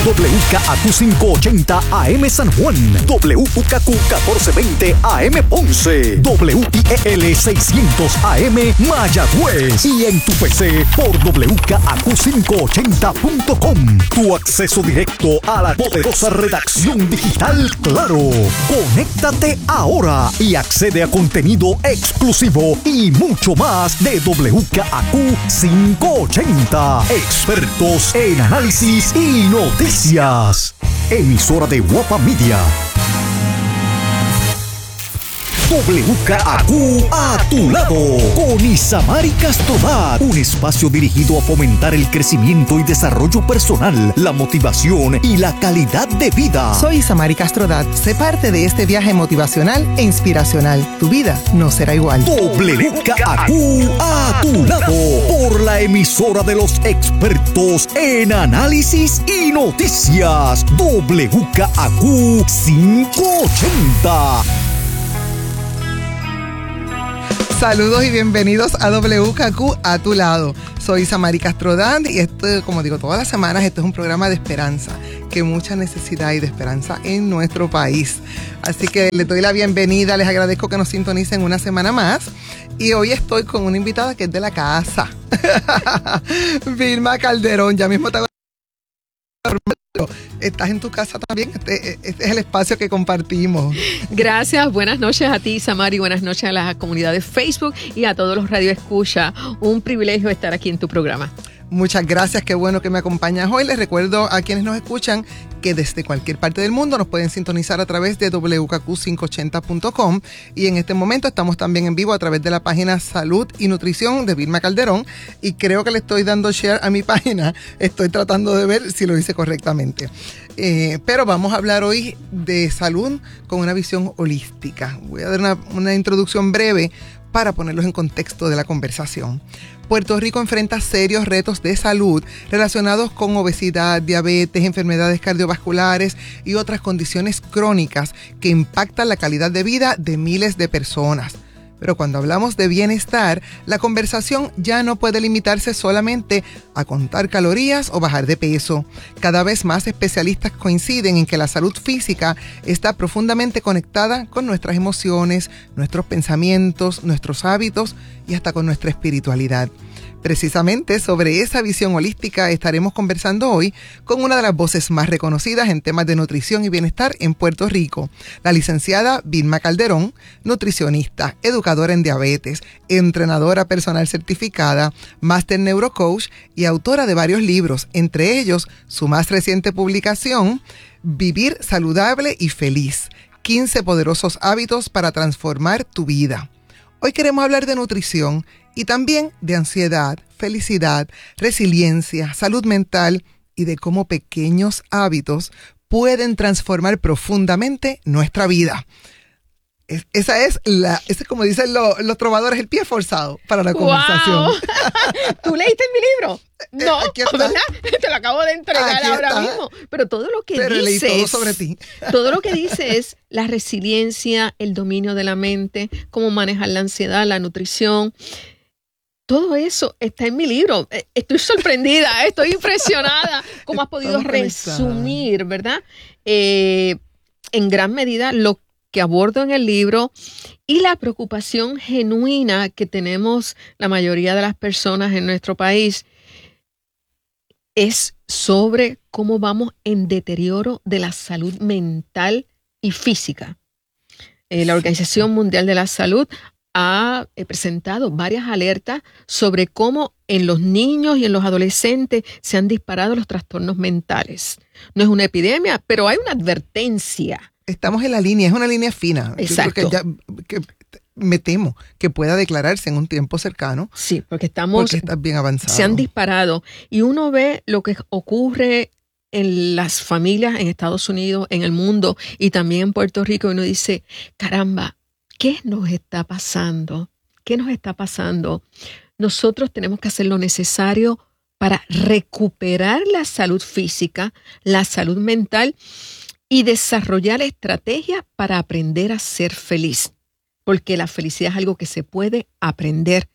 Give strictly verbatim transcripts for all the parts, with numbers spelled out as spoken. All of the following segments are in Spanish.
W K A Q quinientos ochenta A M San Juan, W U K Q catorce veinte A M Ponce, W I E L seiscientos A M Mayagüez y en tu P C por W K A Q quinientos ochenta punto com. Tu acceso directo a la poderosa redacción digital Claro. Conéctate ahora y accede a contenido exclusivo y mucho más de W K A Q quinientos ochenta. Expertos en análisis y noticias. Emisora de Guapa Media. W K A Q a tu lado con Isamari Castrodat, un espacio dirigido a fomentar el crecimiento y desarrollo personal, la motivación y la calidad de vida. Soy Isamari Castrodat. Sé parte de este viaje motivacional e inspiracional. Tu vida no será igual. W K A Q a tu lado por la emisora de los expertos en análisis y noticias. W K A Q quinientos ochenta. Saludos y bienvenidos a W K Q a tu lado. Soy Isamari Castrodat y esto, como digo, todas las semanas, esto es un programa de esperanza, que mucha necesidad y de esperanza en nuestro país. Así que les doy la bienvenida, les agradezco que nos sintonicen una semana más. Y hoy estoy con una invitada que es de la casa, Vilma Calderón. Ya mismo te hago... Estás en tu casa también, este, este es el espacio que compartimos. Gracias, buenas noches a ti, Samari, buenas noches a la comunidad de Facebook y a todos los radioescuchas. Un privilegio estar aquí en tu programa. Muchas gracias, qué bueno que me acompañas hoy. Les recuerdo a quienes nos escuchan que desde cualquier parte del mundo nos pueden sintonizar a través de W K Q quinientos ochenta punto com y en este momento estamos también en vivo a través de la página Salud y Nutrición de Vilma Calderón y creo que le estoy dando share a mi página, estoy tratando de ver si lo hice correctamente. Eh, pero vamos a hablar hoy de salud con una visión holística. Voy a dar una, una introducción breve para ponerlos en contexto de la conversación. Puerto Rico enfrenta serios retos de salud relacionados con obesidad, diabetes, enfermedades cardiovasculares y otras condiciones crónicas que impactan la calidad de vida de miles de personas. Pero cuando hablamos de bienestar, la conversación ya no puede limitarse solamente a contar calorías o bajar de peso. Cada vez más especialistas coinciden en que la salud física está profundamente conectada con nuestras emociones, nuestros pensamientos, nuestros hábitos y hasta con nuestra espiritualidad. Precisamente sobre esa visión holística estaremos conversando hoy con una de las voces más reconocidas en temas de nutrición y bienestar en Puerto Rico, la licenciada Vilma Calderón, nutricionista, educadora en diabetes, entrenadora personal certificada, máster neurocoach y autora de varios libros, entre ellos su más reciente publicación, Vivir saludable y feliz, quince poderosos hábitos para transformar tu vida. Hoy queremos hablar de nutrición y también de ansiedad, felicidad, resiliencia, salud mental y de cómo pequeños hábitos pueden transformar profundamente nuestra vida. Es, esa es la, ese es como dicen lo, los trovadores, el pie forzado para la ¡Wow! conversación. ¿Tú leíste mi libro? No, Aquí está. ¿verdad? Te lo acabo de entregar Aquí ahora está. mismo. Pero todo lo que Pero leí dice todo es- sobre ti. todo lo que dice es la resiliencia, el dominio de la mente, cómo manejar la ansiedad, la nutrición. Todo eso está en mi libro. Eh, Estoy sorprendida, estoy impresionada. ¿Cómo has podido Estamos conectadas. resumir, verdad? Eh, en gran medida lo que abordo en el libro y la preocupación genuina que tenemos la mayoría de las personas en nuestro país es sobre cómo vamos en deterioro de la salud mental y física. Eh, la Organización Mundial de la Salud ha eh, presentado varias alertas sobre cómo en los niños y en los adolescentes se han disparado los trastornos mentales. No es una epidemia, pero hay una advertencia. Estamos en la línea, es una línea fina. Exacto. Yo creo que ya, que me temo que pueda declararse en un tiempo cercano. Sí, porque estamos... Porque estás bien avanzado. Se han disparado y uno ve lo que ocurre en las familias en Estados Unidos, en el mundo y también en Puerto Rico y uno dice, caramba, ¿qué nos está pasando? ¿Qué nos está pasando? Nosotros tenemos que hacer lo necesario para recuperar la salud física, la salud mental y desarrollar estrategias para aprender a ser feliz. Porque la felicidad es algo que se puede aprender.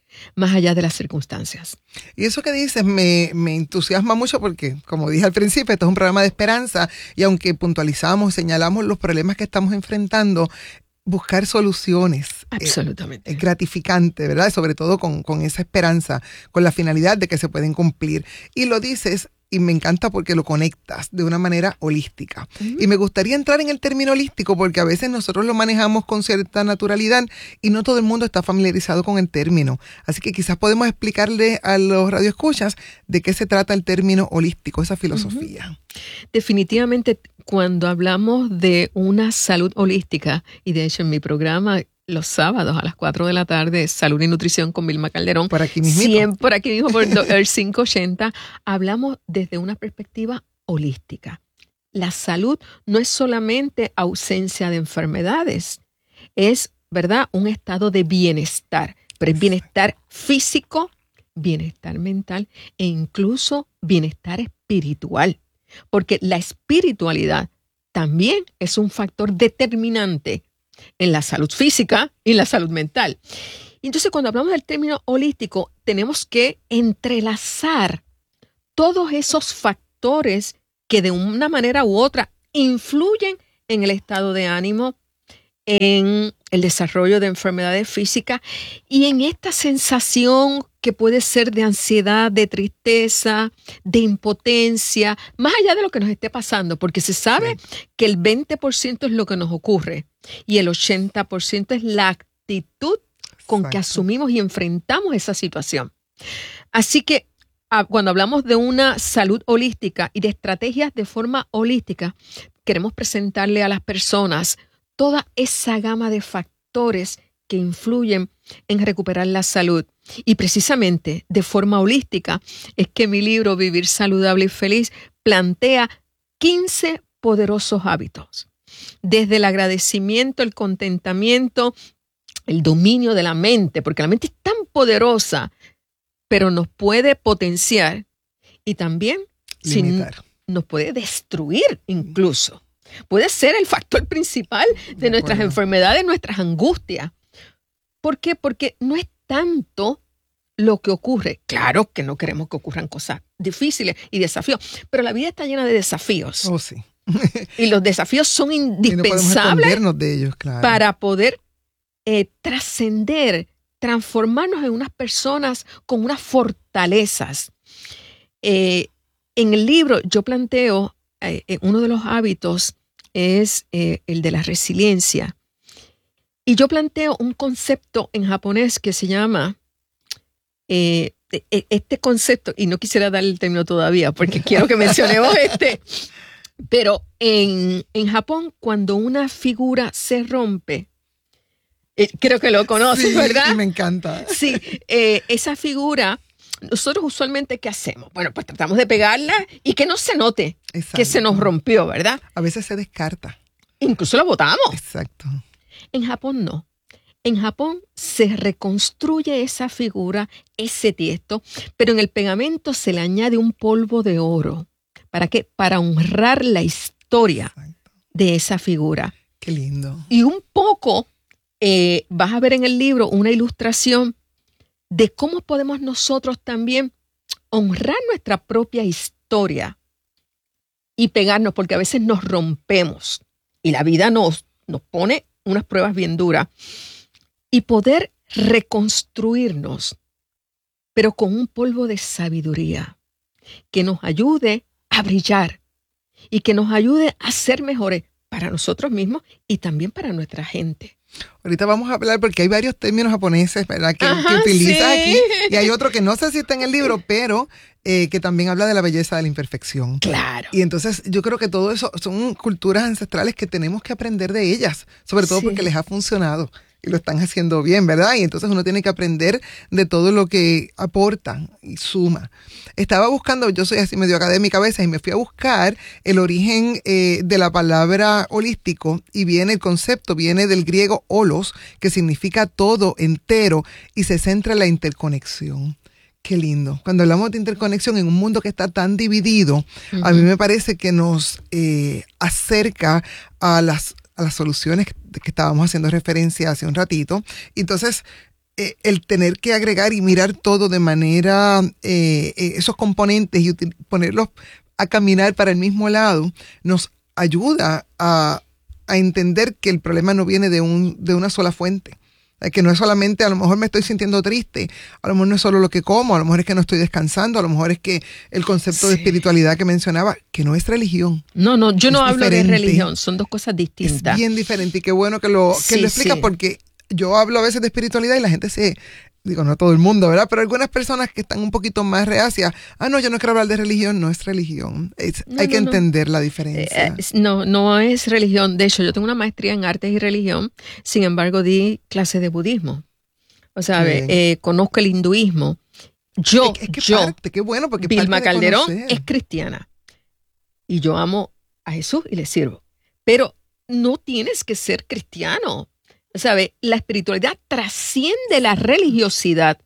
más allá de las circunstancias. Y eso que dices me, me entusiasma mucho porque, como dije al principio, esto es un programa de esperanza y aunque puntualizamos, señalamos los problemas que estamos enfrentando, buscar soluciones. Absolutamente. Es, es gratificante, ¿verdad? Sobre todo con, con esa esperanza, con la finalidad de que se pueden cumplir. Y lo dices, y me encanta porque lo conectas de una manera holística. Uh-huh. Y me gustaría entrar en el término holístico porque a veces nosotros lo manejamos con cierta naturalidad y no todo el mundo está familiarizado con el término. Así que quizás podemos explicarle a los radioescuchas de qué se trata el término holístico, esa filosofía. Uh-huh. Definitivamente, cuando hablamos de una salud holística, y de hecho en mi programa los sábados a las cuatro de la tarde, Salud y Nutrición con Vilma Calderón. Por aquí mismo. Siempre por aquí mismo, por el quinientos ochenta. Hablamos desde una perspectiva holística. La salud no es solamente ausencia de enfermedades, es, ¿verdad?, un estado de bienestar, pero es bienestar físico, bienestar mental e incluso bienestar espiritual, porque la espiritualidad también es un factor determinante en la salud física y en la salud mental. Entonces, cuando hablamos del término holístico, tenemos que entrelazar todos esos factores que de una manera u otra influyen en el estado de ánimo, en el desarrollo de enfermedades físicas y en esta sensación que puede ser de ansiedad, de tristeza, de impotencia, más allá de lo que nos esté pasando, porque se sabe sí. que el veinte por ciento es lo que nos ocurre y el ochenta por ciento es la actitud con Exacto. que asumimos y enfrentamos esa situación. Así que cuando hablamos de una salud holística y de estrategias de forma holística, queremos presentarle a las personas toda esa gama de factores que influyen en recuperar la salud. Y precisamente de forma holística es que mi libro Vivir Saludable y Feliz plantea quince poderosos hábitos. Desde el agradecimiento, el contentamiento, el dominio de la mente, porque la mente es tan poderosa, pero nos puede potenciar y también sin, nos puede destruir incluso. Puede ser el factor principal de, de nuestras acuerdo. enfermedades, nuestras angustias. ¿Por qué? Porque no es tanto lo que ocurre. Claro que no queremos que ocurran cosas difíciles y desafíos, pero la vida está llena de desafíos. Oh, sí. Y los desafíos son indispensables y no podemos escondernos de ellos, claro. para poder eh, trascender, transformarnos en unas personas con unas fortalezas. Eh, en el libro yo planteo eh, uno de los hábitos es eh, el de la resiliencia. Y yo planteo un concepto en japonés que se llama, eh, este concepto, y no quisiera dar el término todavía porque quiero que mencionemos este, pero en, en Japón cuando una figura se rompe, eh, creo que lo conoces, sí, ¿verdad? Sí, me encanta. Sí, eh, esa figura, nosotros usualmente, ¿qué hacemos? Bueno, pues tratamos de pegarla y que no se note Exacto. que se nos rompió, ¿verdad? A veces se descarta. Incluso lo botamos. Exacto. En Japón no. En Japón se reconstruye esa figura, ese tiesto, pero en el pegamento se le añade un polvo de oro. ¿Para qué? Para honrar la historia Exacto. de esa figura. Qué lindo. Y un poco, eh, vas a ver en el libro una ilustración de cómo podemos nosotros también honrar nuestra propia historia y pegarnos, porque a veces nos rompemos y la vida nos, nos pone unas pruebas bien duras, y poder reconstruirnos, pero con un polvo de sabiduría que nos ayude a brillar y que nos ayude a ser mejores para nosotros mismos y también para nuestra gente. Ahorita vamos a hablar porque hay varios términos japoneses, ¿verdad? Que, Ajá, que utilizas sí. aquí. Y hay otro que no sé si está en el libro, pero eh, que también habla de la belleza de la imperfección. Claro. Y entonces yo creo que todo eso son culturas ancestrales que tenemos que aprender de ellas, sobre todo sí. porque les ha funcionado y lo están haciendo bien, ¿verdad? Y entonces uno tiene que aprender de todo lo que aportan y suma. Estaba buscando, yo soy así medio académica a veces, y me fui a buscar el origen eh, de la palabra holístico, y viene el concepto, viene del griego holos, que significa todo, entero, y se centra en la interconexión. Qué lindo. Cuando hablamos de interconexión en un mundo que está tan dividido, uh-huh. a mí me parece que nos eh, acerca a las a las soluciones que estábamos haciendo referencia hace un ratito. Entonces, eh, el tener que agregar y mirar todo de manera, eh, eh, esos componentes y util- ponerlos a caminar para el mismo lado, nos ayuda a, a entender que el problema no viene de, un, de una sola fuente. Que no es solamente, a lo mejor me estoy sintiendo triste, a lo mejor no es solo lo que como, a lo mejor es que no estoy descansando, a lo mejor es que el concepto sí. de espiritualidad que mencionaba, que no es religión. No, no, yo no hablo diferente. de religión, son dos cosas distintas. Es bien diferente y qué bueno que lo, que sí, lo explica sí. porque yo hablo a veces de espiritualidad y la gente se... Digo, no todo el mundo, ¿verdad? Pero algunas personas que están un poquito más reacias, ah, no, yo no quiero hablar de religión, no es religión. Es, no, hay no, que no. entender la diferencia. Eh, no, no es religión. De hecho, yo tengo una maestría en artes y religión, sin embargo, di clases de budismo. O sea, eh, conozco el hinduismo. Yo, es, es que yo, parte, qué bueno, porque Vilma parte de Calderón conocer. es cristiana y yo amo a Jesús y le sirvo. Pero no tienes que ser cristiano. ¿Sabe? La espiritualidad trasciende la religiosidad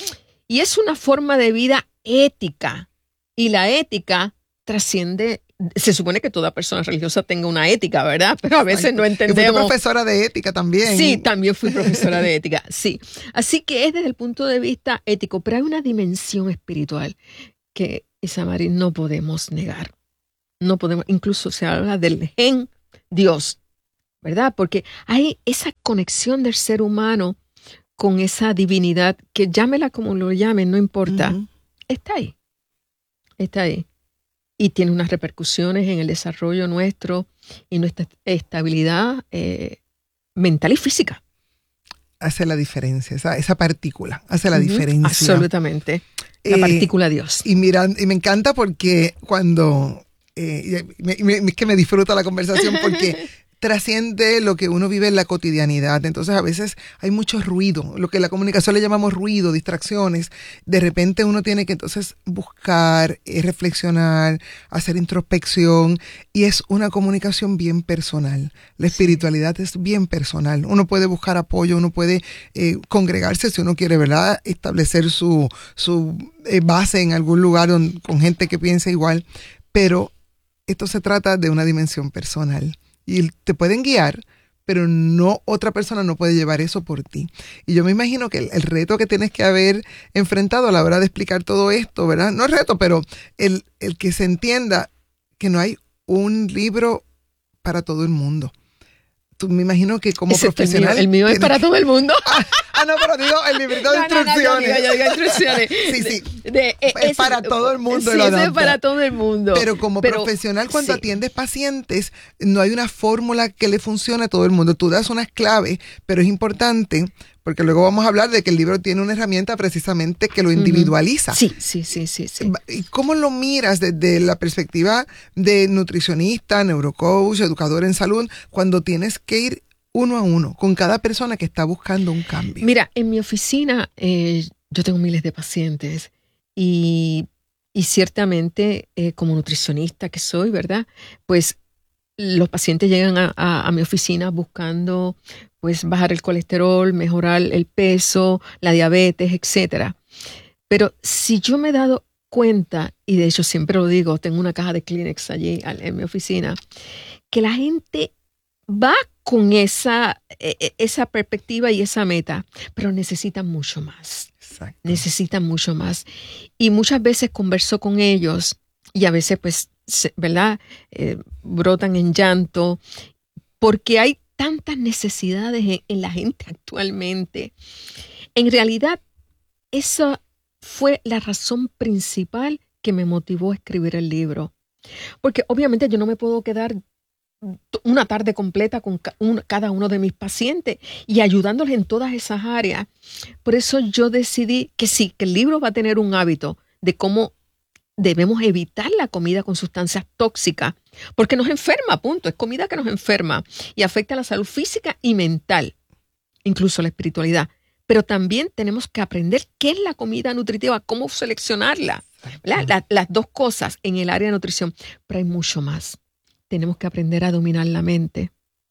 y es una forma de vida ética. Y la ética trasciende. Se supone que toda persona religiosa tenga una ética, ¿verdad? Pero a veces no entendemos. Y fui profesora de ética también. Sí, también fui profesora de ética, sí. Así que es desde el punto de vista ético, pero hay una dimensión espiritual que, Isamari, no podemos negar. No podemos, incluso se habla del gen Dios, ¿verdad? Porque hay esa conexión del ser humano con esa divinidad, que llámela como lo llamen, no importa. Uh-huh. Está ahí, está ahí. Y tiene unas repercusiones en el desarrollo nuestro y nuestra estabilidad eh, mental y física. Hace la diferencia, esa, esa partícula hace la uh-huh. diferencia. Absolutamente, la eh, partícula Dios. Y, mira, y me encanta porque cuando, eh, me, me, es que me disfruta la conversación porque trasciende lo que uno vive en la cotidianidad. Entonces a veces hay mucho ruido, lo que en la comunicación le llamamos ruido, distracciones. De repente uno tiene que entonces buscar, eh, reflexionar, hacer introspección y es una comunicación bien personal. La espiritualidad es bien personal. Uno puede buscar apoyo, uno puede eh, congregarse si uno quiere, ¿verdad? Establecer su, su eh, base en algún lugar donde, con gente que piense igual, pero esto se trata de una dimensión personal. Y te pueden guiar, pero no, otra persona no puede llevar eso por ti. Y yo me imagino que el, el reto que tienes que haber enfrentado a la hora de explicar todo esto, ¿verdad? No es reto, pero el, el que se entienda que no hay un libro para todo el mundo. Tú, me imagino que como Ese profesional... El mío, el mío es para que... todo el mundo. Ah, ah, no, pero digo el librito de no, instrucciones. No, no, yo digo, yo digo instrucciones. Sí, sí. De, de, es ese, para todo el mundo. Sí, eso es para todo el mundo. Pero como pero, profesional, cuando sí. atiendes pacientes, no hay una fórmula que le funcione a todo el mundo. Tú das unas claves, pero es importante... Porque luego vamos a hablar de que el libro tiene una herramienta precisamente que lo individualiza. Uh-huh. Sí, sí, sí, sí, sí. ¿Y cómo lo miras desde la perspectiva de nutricionista, neurocoach, educador en salud, cuando tienes que ir uno a uno con cada persona que está buscando un cambio? Mira, en mi oficina eh, yo tengo miles de pacientes y, y ciertamente eh, como nutricionista que soy, ¿verdad? Pues los pacientes llegan a, a, a mi oficina buscando pues bajar el colesterol, mejorar el peso, la diabetes, etcétera. Pero si yo me he dado cuenta, y de hecho siempre lo digo, tengo una caja de Kleenex allí en mi oficina, que la gente va con esa, esa perspectiva y esa meta, pero necesitan mucho más. Exacto. Necesitan mucho más. Y muchas veces converso con ellos y a veces pues, ¿verdad? Eh, brotan en llanto porque hay tantas necesidades en, en la gente actualmente. En realidad, esa fue la razón principal que me motivó a escribir el libro. Porque obviamente yo no me puedo quedar una tarde completa con un, cada uno de mis pacientes y ayudándoles en todas esas áreas. Por eso yo decidí que sí, que el libro va a tener un hábito de cómo debemos evitar la comida con sustancias tóxicas, porque nos enferma, punto. Es comida que nos enferma y afecta a la salud física y mental, incluso la espiritualidad. Pero también tenemos que aprender qué es la comida nutritiva, cómo seleccionarla. La, la, las dos cosas en el área de nutrición, pero hay mucho más. Tenemos que aprender a dominar la mente.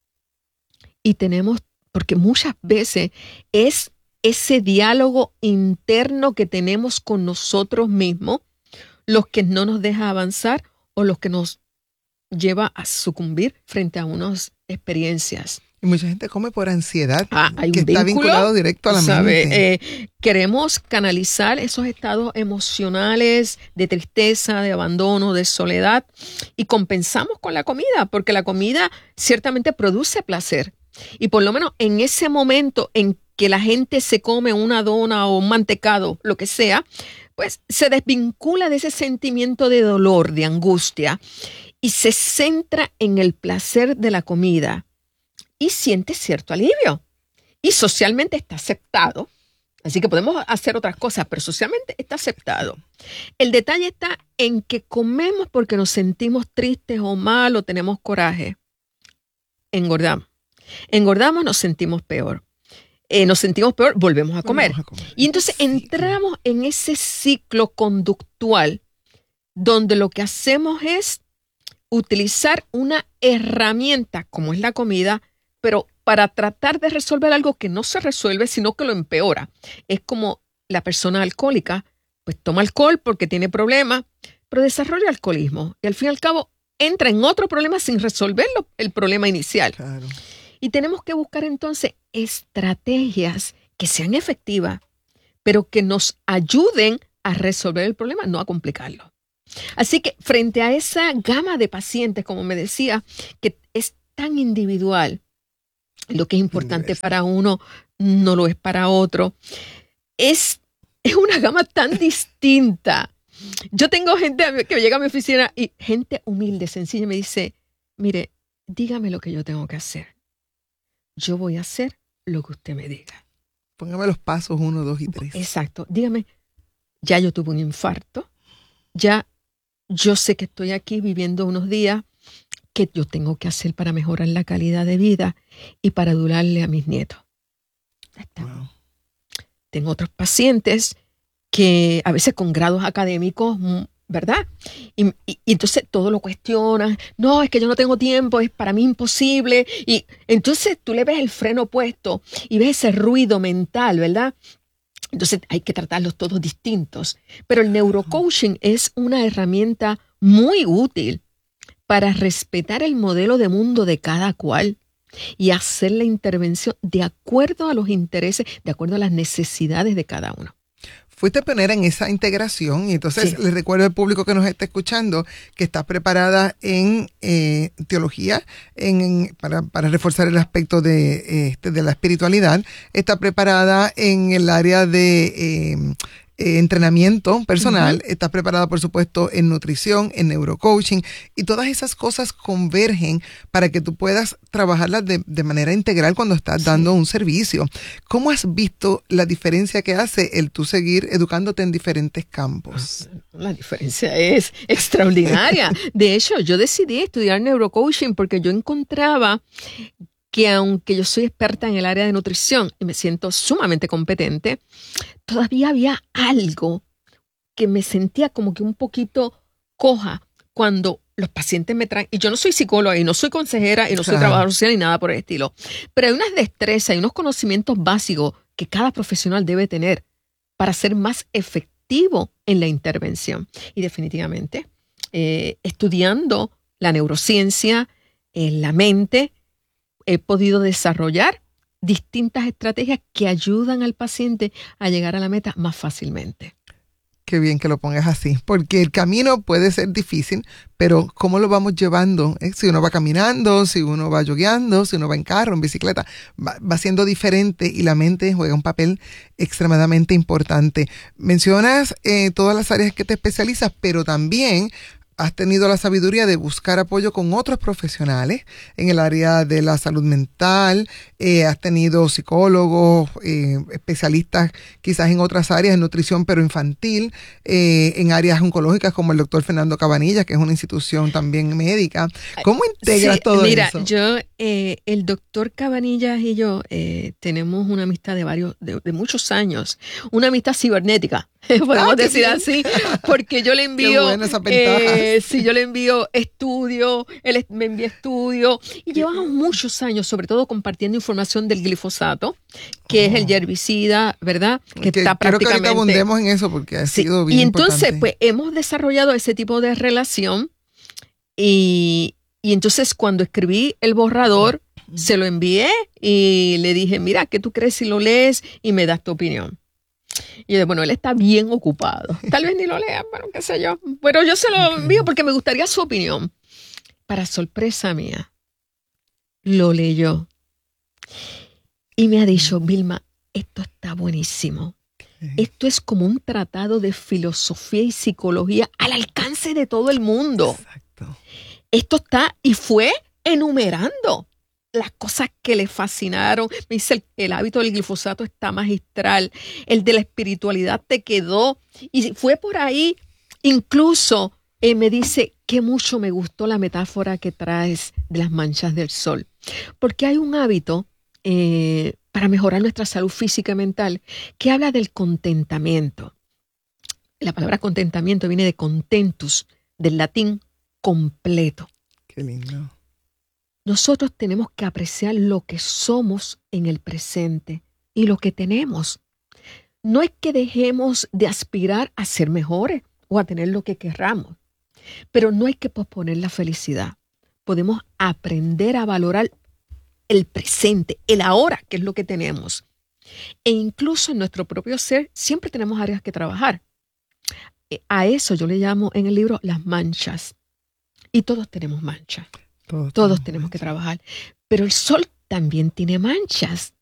Y tenemos, porque muchas veces es ese diálogo interno que tenemos con nosotros mismos los que no nos deja avanzar o los que nos lleva a sucumbir frente a unas experiencias. Y mucha gente come por ansiedad, ah, hay que un está vínculo, vinculado directo a la ¿sabe? mente. Eh, queremos canalizar esos estados emocionales de tristeza, de abandono, de soledad y compensamos con la comida, porque la comida ciertamente produce placer. Y por lo menos en ese momento en que la gente se come una dona o un mantecado, lo que sea, pues se desvincula de ese sentimiento de dolor, de angustia, y se centra en el placer de la comida y siente cierto alivio. Y socialmente está aceptado. Así que podemos hacer otras cosas, pero socialmente está aceptado. El detalle está en que comemos porque nos sentimos tristes o mal o tenemos coraje. Engordamos. Engordamos, nos sentimos peor. Eh, nos sentimos peor, volvemos a comer. Volvemos a comer. Y entonces Sí. entramos en ese ciclo conductual donde lo que hacemos es utilizar una herramienta como es la comida, pero para tratar de resolver algo que no se resuelve, sino que lo empeora. Es como la persona alcohólica, pues toma alcohol porque tiene problemas, pero desarrolla alcoholismo. Y al fin y al cabo entra en otro problema sin resolver lo- el problema inicial. Claro. Y tenemos que buscar entonces estrategias que sean efectivas, pero que nos ayuden a resolver el problema, no a complicarlo. Así que frente a esa gama de pacientes, como me decía, que es tan individual, lo que es importante Diverso. para uno no lo es para otro, es, es una gama tan distinta. Yo tengo gente que llega a mi oficina y gente humilde, sencilla, me dice, mire, dígame lo que yo tengo que hacer. Yo voy a hacer lo que usted me diga. Póngame los pasos uno, dos y tres. Exacto. Dígame, ya yo tuve un infarto, ya yo sé que estoy aquí viviendo unos días que yo tengo que hacer para mejorar la calidad de vida y para durarle a mis nietos. Ya está. Wow. Tengo otros pacientes que a veces con grados académicos, ¿verdad? Y, y, y entonces todo lo cuestionan. No, es que yo no tengo tiempo, es para mí imposible. Y entonces tú le ves el freno puesto y ves ese ruido mental, ¿verdad? Entonces hay que tratarlos todos distintos. Pero el neurocoaching es una herramienta muy útil para respetar el modelo de mundo de cada cual y hacer la intervención de acuerdo a los intereses, de acuerdo a las necesidades de cada uno. Fuiste pionera en esa integración y entonces Sí. les recuerdo al público que nos está escuchando que estás preparada en eh, teología en, en- para, para reforzar el aspecto de, eh, este, de la espiritualidad. Está preparada en el área de eh, eh, entrenamiento personal. Uh-huh. Estás preparada, por supuesto, en nutrición, en neurocoaching y todas esas cosas convergen para que tú puedas trabajarlas de, de manera integral cuando estás Sí. dando un servicio. ¿Cómo has visto la diferencia que hace el tú seguir educándote en diferentes campos? La diferencia es extraordinaria. De hecho, yo decidí estudiar neurocoaching porque yo encontraba que aunque yo soy experta en el área de nutrición y me siento sumamente competente, todavía había algo que me sentía como que un poquito coja cuando los pacientes me traen, y yo no soy psicóloga y no soy consejera y no soy Claro. trabajadora social ni nada por el estilo, pero hay unas destrezas y unos conocimientos básicos que cada profesional debe tener para ser más efectivo en la intervención. Y definitivamente, eh, estudiando la neurociencia, eh, la mente, he podido desarrollar distintas estrategias que ayudan al paciente a llegar a la meta más fácilmente. Qué bien que lo pongas así, porque el camino puede ser difícil, pero ¿cómo lo vamos llevando? ¿Eh? Si uno va caminando, si uno va jogueando, si uno va en carro, en bicicleta, va, va siendo diferente y la mente juega un papel extremadamente importante. Mencionas eh, todas las áreas que te especializas, pero también has tenido la sabiduría de buscar apoyo con otros profesionales en el área de la salud mental, eh, has tenido psicólogos, eh, especialistas quizás en otras áreas, en nutrición pero infantil, eh, en áreas oncológicas como el doctor Fernando Cabanillas, que es una institución también médica. ¿Cómo integras Sí, todo mira, eso? yo, eh, el doctor Cabanillas y yo eh, tenemos una amistad de varios, de, de muchos años, una amistad cibernética, podemos Ah, qué decir bien. así, porque yo le envío, bueno esa ventaja. eh, sí, yo le envío estudio, él es- me envía estudio, y llevamos muchos años, sobre todo compartiendo información del glifosato, que Oh. es el herbicida, ¿verdad? Que, Que está quiero que ahorita prácticamente abundemos en eso porque ha Sí, sido bien y entonces, importante. pues hemos desarrollado ese tipo de relación y, Y entonces cuando escribí el borrador, se lo envié y le dije, mira, ¿qué tú crees si lo lees y me das tu opinión? Y yo dije, bueno, él está bien ocupado. Tal vez ni lo lea, bueno, qué sé yo. Pero yo se lo envío porque me gustaría su opinión. Para sorpresa mía, lo leyó. Y me ha dicho, Vilma, esto está buenísimo. Esto es como un tratado de filosofía y psicología al alcance de todo el mundo. Exacto. Esto está, y fue enumerando las cosas que le fascinaron. Me dice, el, el hábito del glifosato está magistral. El de la espiritualidad te quedó. Y fue por ahí, incluso eh, me dice que mucho me gustó la metáfora que traes de las manchas del sol. Porque hay un hábito eh, para mejorar nuestra salud física y mental que habla del contentamiento. La palabra contentamiento viene de contentus, del latín completo. Qué lindo. Nosotros tenemos que apreciar lo que somos en el presente y lo que tenemos. No es que dejemos de aspirar a ser mejores o a tener lo que querramos, pero no hay que posponer la felicidad. Podemos aprender a valorar el presente, el ahora, que es lo que tenemos. E incluso en nuestro propio ser siempre tenemos áreas que trabajar. A eso yo le llamo en el libro las manchas. Y todos tenemos manchas. Todos, Todos tenemos que trabajar. Pero el sol también tiene manchas.